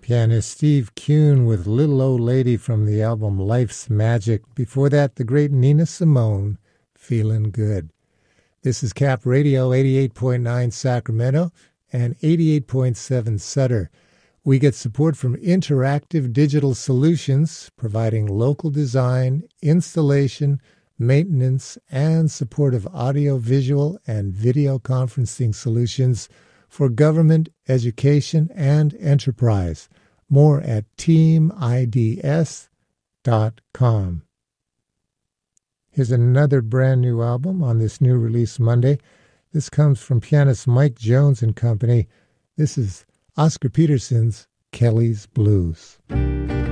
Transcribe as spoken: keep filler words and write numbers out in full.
Pianist Steve Kuhn with Little Old Lady from the album Life's Magic. Before that, the great Nina Simone, Feeling Good. This is Cap Radio, eighty-eight point nine Sacramento and eighty-eight point seven Sutter. We get support from Interactive Digital Solutions, providing local design, installation, maintenance, and support of audio, visual, and video conferencing solutions for government, education, and enterprise. More at team I D S dot com. Here's another brand new album on this new release Monday. This comes from pianist Mike Jones and Company. This is Oscar Peterson's Kelly's Blues.